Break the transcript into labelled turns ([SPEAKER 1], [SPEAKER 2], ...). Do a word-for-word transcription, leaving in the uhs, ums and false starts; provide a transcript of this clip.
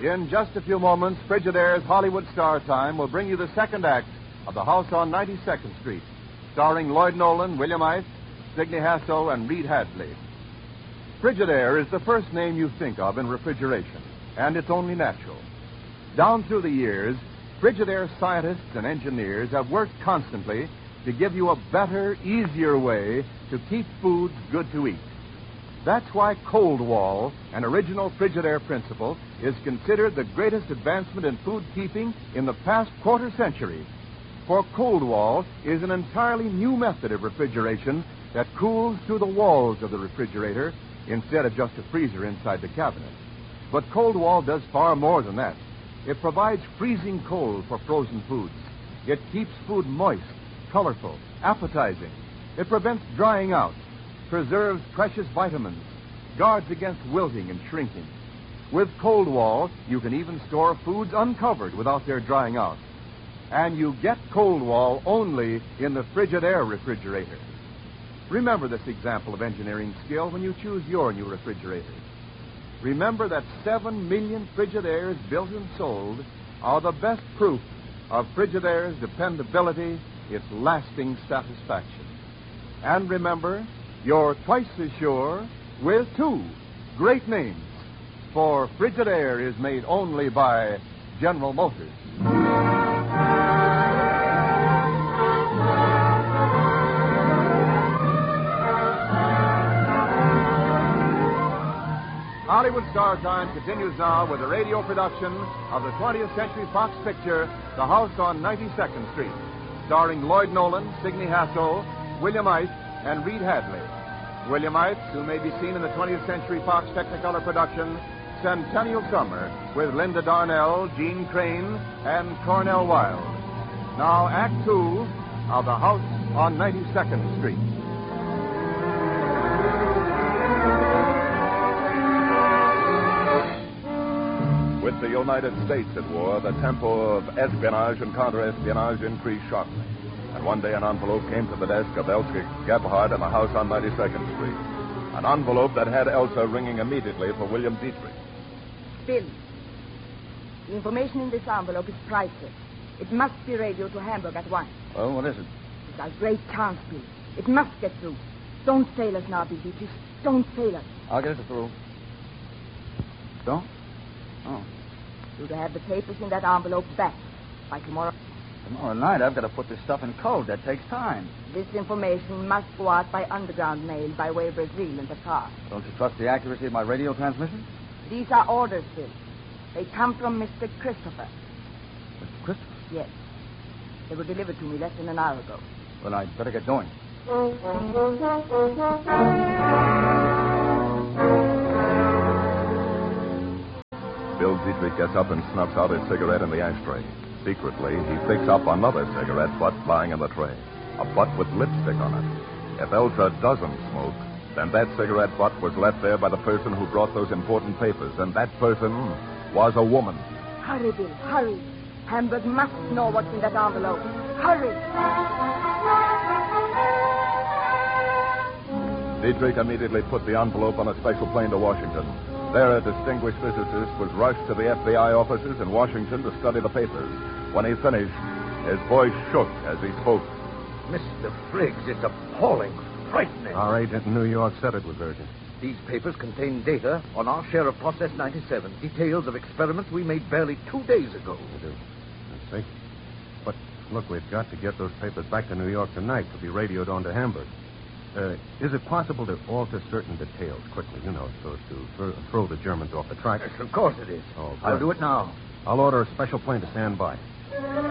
[SPEAKER 1] In just a few moments, Frigidaire's Hollywood Star Time will bring you the second act of The House on ninety-second Street, starring Lloyd Nolan, William Ice, Sidney Hasso, and Reed Hadley. Frigidaire is the first name you think of in refrigeration, and it's only natural. Down through the years, Frigidaire scientists and engineers have worked constantly to give you a better, easier way to keep foods good to eat. That's why Cold Wall, an original Frigidaire principle, is considered the greatest advancement in food keeping in the past quarter century. For Cold Wall is an entirely new method of refrigeration that cools through the walls of the refrigerator instead of just a freezer inside the cabinet. But Cold Wall does far more than that. It provides freezing cold for frozen foods. It keeps food moist, colorful, appetizing. It prevents drying out, preserves precious vitamins, guards against wilting and shrinking. With Cold Wall, you can even store foods uncovered without their drying out. And you get Cold Wall only in the Frigidaire refrigerator. Remember this example of engineering skill when you choose your new refrigerator. Remember that seven million Frigidaires built and sold are the best proof of Frigidaire's dependability, its lasting satisfaction. And remember, you're twice as sure with two great names, for Frigidaire is made only by General Motors. Hollywood Star Time continues now with a radio production of the twentieth Century Fox picture, The House on ninety-second Street, starring Lloyd Nolan, Sidney Hasso, William Ice, and Reed Hadley. William Ice, who may be seen in the twentieth Century Fox Technicolor production, Centennial Summer, with Linda Darnell, Gene Crane, and Cornell Wilde. Now, Act Two of The House on ninety-second Street.
[SPEAKER 2] With the United States at war, the tempo of espionage and counter-espionage increased sharply. And one day an envelope came to the desk of Elsa Gebhardt in the house on ninety-second Street. An envelope that had Elsa ringing immediately for William Dietrich.
[SPEAKER 3] Bill, the information in this envelope is priceless. It must be radioed to Hamburg at once.
[SPEAKER 4] Oh, what is it?
[SPEAKER 3] It's our great chance, Bill. It must get through. Don't fail us now, Bill Dietrich. Don't fail us.
[SPEAKER 4] I'll get it through. Don't? Oh.
[SPEAKER 3] You're to have the papers in that envelope back by tomorrow.
[SPEAKER 4] Tomorrow night, I've got to put this stuff in code. That takes time.
[SPEAKER 3] This information must go out by underground mail by way of Brazil and Dakar.
[SPEAKER 4] Don't you trust the accuracy of my radio transmission?
[SPEAKER 3] These are orders, Bill. They come from Mister Christopher.
[SPEAKER 4] Mister Christopher?
[SPEAKER 3] Yes. They were delivered to me less than an hour ago.
[SPEAKER 4] Well, I'd better get going.
[SPEAKER 2] Bill Dietrich gets up and snuffs out his cigarette in the ashtray. Secretly, he picks up another cigarette butt lying in the tray. A butt with lipstick on it. If Elsa doesn't smoke, then that cigarette butt was left there by the person who brought those important papers, and that person was a woman.
[SPEAKER 3] Hurry, Bill, hurry. Hamburg must know what's in that envelope. Hurry.
[SPEAKER 2] Dietrich immediately put the envelope on a special plane to Washington. There, a distinguished physicist was rushed to the F B I offices in Washington to study the papers. When he finished, his voice shook as he spoke.
[SPEAKER 5] Mister Friggs, it's appalling, frightening.
[SPEAKER 1] Our agent in New York said it was urgent.
[SPEAKER 5] These papers contain data on our share of Process ninety-seven, details of experiments we made barely two days ago.
[SPEAKER 1] We do. I see. But, look, we've got to get those papers back to New York tonight to be radioed on to Hamburg. Uh, is it possible to alter certain details quickly, you know, so as to throw, throw the Germans off the track?
[SPEAKER 5] Yes, of course it is.
[SPEAKER 1] Oh,
[SPEAKER 5] I'll
[SPEAKER 1] good.
[SPEAKER 5] do it now.
[SPEAKER 1] I'll order a special plane to stand by.